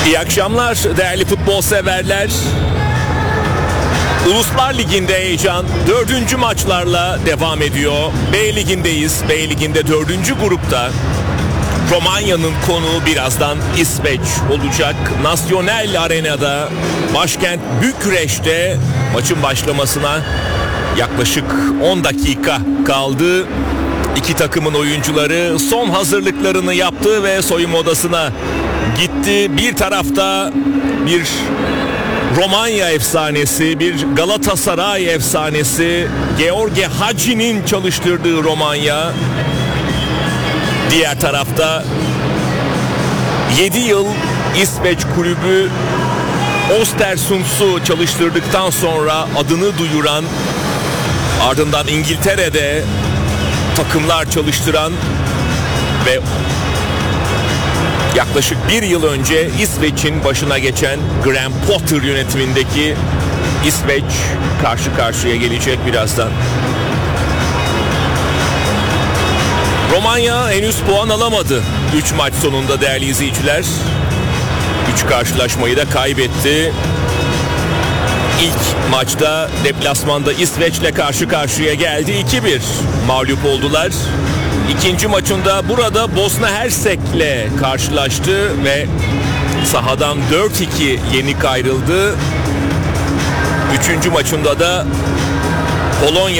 İyi akşamlar değerli futbol severler. Uluslar Ligi'nde heyecan 4. maçlarla devam ediyor. B Ligi'ndeyiz. B Ligi'nde 4. grupta. Romanya'nın konuğu birazdan İsveç olacak. Nasyonel Arena'da, başkent Bükreş'te maçın başlamasına yaklaşık 10 dakika kaldı. İki takımın oyuncuları son hazırlıklarını yaptı ve soyunma odasına gitti. Bir tarafta bir Romanya efsanesi, bir Galatasaray efsanesi George Hagi'nin çalıştırdığı Romanya. Diğer tarafta 7 yıl İsveç kulübü Östersund'u çalıştırdıktan sonra adını duyuran, ardından İngiltere'de takımlar çalıştıran ve yaklaşık bir yıl önce İsveç'in başına geçen Graham Potter yönetimindeki İsveç karşı karşıya gelecek birazdan. Romanya henüz puan alamadı 3 maç sonunda değerli izleyiciler. 3 karşılaşmayı da kaybetti. İlk maçta deplasmanda İsveç'le karşı karşıya geldi. 2-1 mağlup oldular. İkinci maçında burada Bosna Hersek'le karşılaştı ve sahadan 4-2 yenik ayrıldı. Üçüncü maçında da Polonya